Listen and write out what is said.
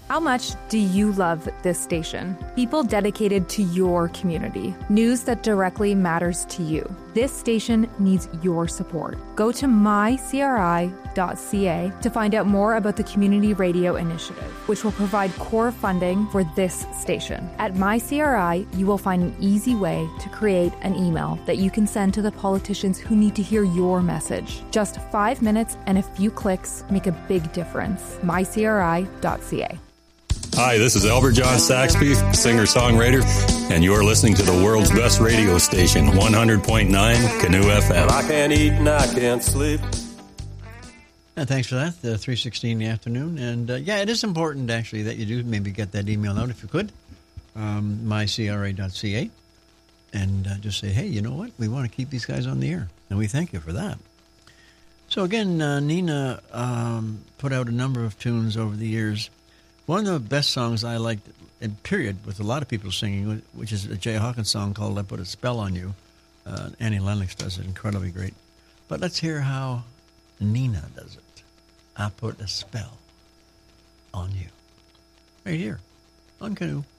How much do you love this station? People dedicated to your community. News that directly matters to you. This station needs your support. Go to mycri.ca to find out more about the Community Radio Initiative, which will provide core funding for this station. At MyCRI, you will find an easy way to create an email that you can send to the politicians who need to hear your message. Just 5 minutes and a few clicks make a big difference. mycri.ca. Hi, this is Albert John Saxby, singer-songwriter, and you're listening to the world's best radio station, 100.9 Canoe FM. Well, I can't eat and I can't sleep. Thanks for that, 3:16 in the afternoon. And, it is important, actually, that you do maybe get that email out if you could, mycra.ca, and just say, hey, you know what? We want to keep these guys on the air, and we thank you for that. So, again, Nina put out a number of tunes over the years. One of the best songs I liked, in period, with a lot of people singing, which is a Jay Hawkins song called I Put a Spell on You. Annie Lennox does it incredibly great. But let's hear how Nina does it. I Put a Spell on You. Right here on Canoe.